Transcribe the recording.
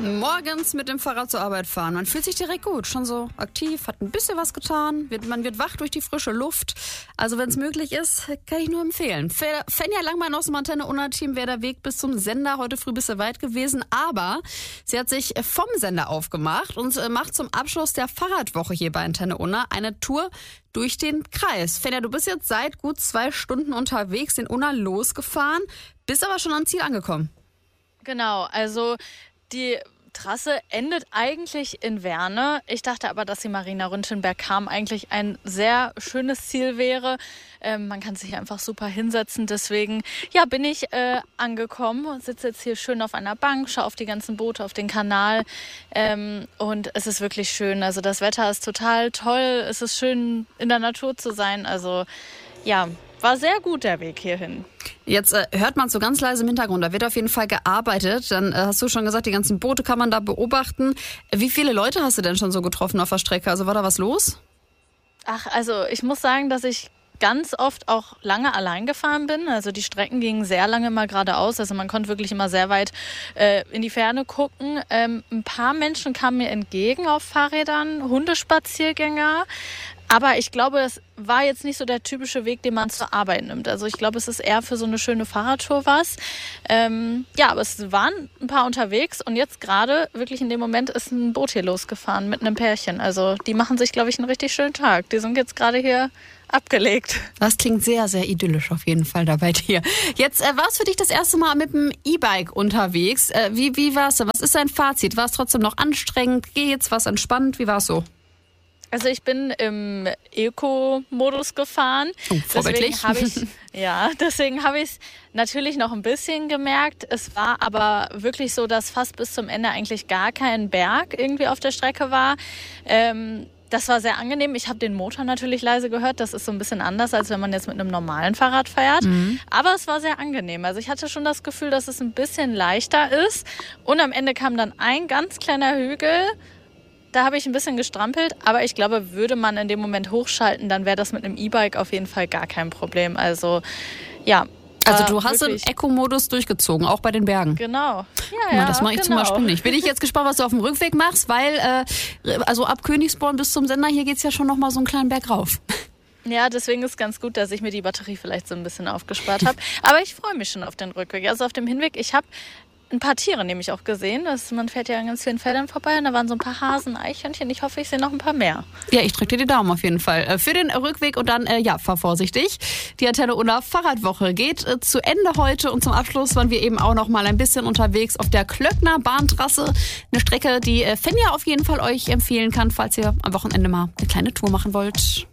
Morgens mit dem Fahrrad zur Arbeit fahren. Man fühlt sich direkt gut, schon so aktiv, hat ein bisschen was getan, man wird wach durch die frische Luft. Also wenn es möglich ist, kann ich nur empfehlen. Fenja Langbein aus dem Antenne-Unna-Team wäre der Weg bis zum Sender. Heute früh bist du weit gewesen, aber sie hat sich vom Sender aufgemacht und macht zum Abschluss der Fahrradwoche hier bei Antenne Unna eine Tour durch den Kreis. Fenja, du bist jetzt seit gut 2 Stunden unterwegs, in Unna losgefahren, bist aber schon am Ziel angekommen. Genau, also die Trasse endet eigentlich in Werne. Ich dachte aber, dass die Marina Rünchenberg-Cham eigentlich ein sehr schönes Ziel wäre. Man kann sich einfach super hinsetzen. Deswegen bin ich angekommen und sitze jetzt hier schön auf einer Bank, schaue auf die ganzen Boote, auf den Kanal. Und es ist wirklich schön. Also das Wetter ist total toll. Es ist schön, in der Natur zu sein. Also ja, war sehr gut der Weg hierhin. Jetzt hört man so ganz leise im Hintergrund, da wird auf jeden Fall gearbeitet. Dann hast du schon gesagt, die ganzen Boote kann man da beobachten. Wie viele Leute hast du denn schon so getroffen auf der Strecke? Also war da was los? Ach, also ich muss sagen, dass ich ganz oft auch lange allein gefahren bin. Also die Strecken gingen sehr lange mal geradeaus. Also man konnte wirklich immer sehr weit in die Ferne gucken. Ein paar Menschen kamen mir entgegen auf Fahrrädern, Hundespaziergänger. Aber ich glaube, es war jetzt nicht so der typische Weg, den man zur Arbeit nimmt. Also ich glaube, es ist eher für so eine schöne Fahrradtour was. Aber es waren ein paar unterwegs und jetzt gerade, wirklich in dem Moment, ist ein Boot hier losgefahren mit einem Pärchen. Also die machen sich, glaube ich, einen richtig schönen Tag. Die sind jetzt gerade hier abgelegt. Das klingt sehr, sehr idyllisch auf jeden Fall da bei dir. Jetzt war es für dich das erste Mal mit dem E-Bike unterwegs. Wie war es denn? Was ist dein Fazit? War es trotzdem noch anstrengend? Geht's? War es entspannt? Wie war es so? Also ich bin im Eco-Modus gefahren. Oh, vorbildlich. Deswegen habe ich es natürlich noch ein bisschen gemerkt. Es war aber wirklich so, dass fast bis zum Ende eigentlich gar kein Berg irgendwie auf der Strecke war. Das war sehr angenehm. Ich habe den Motor natürlich leise gehört. Das ist so ein bisschen anders, als wenn man jetzt mit einem normalen Fahrrad fährt. Mhm. Aber es war sehr angenehm. Also ich hatte schon das Gefühl, dass es ein bisschen leichter ist. Und am Ende kam dann ein ganz kleiner Hügel. Da habe ich ein bisschen gestrampelt, aber ich glaube, würde man in dem Moment hochschalten, dann wäre das mit einem E-Bike auf jeden Fall gar kein Problem. Also, ja. Also du hast im Eco-Modus durchgezogen, auch bei den Bergen. Genau. Ja, das mache ich zum Beispiel nicht. Bin ich jetzt gespannt, was du auf dem Rückweg machst, weil also ab Königsborn bis zum Sender, hier geht's ja schon nochmal so einen kleinen Berg rauf. Ja, deswegen ist ganz gut, dass ich mir die Batterie vielleicht so ein bisschen aufgespart habe. Aber ich freue mich schon auf den Rückweg. Also auf dem Hinweg, ich habe ein paar Tiere nämlich auch gesehen. Man fährt ja an ganz vielen Feldern vorbei und da waren so ein paar Hasen, Eichhörnchen. Ich hoffe, ich sehe noch ein paar mehr. Ja, ich drücke dir die Daumen auf jeden Fall für den Rückweg und dann, fahr vorsichtig. Die Antenne Unna Fahrradwoche geht zu Ende heute und zum Abschluss waren wir eben auch noch mal ein bisschen unterwegs auf der Klöckner Bahntrasse. Eine Strecke, die Fenja auf jeden Fall euch empfehlen kann, falls ihr am Wochenende mal eine kleine Tour machen wollt.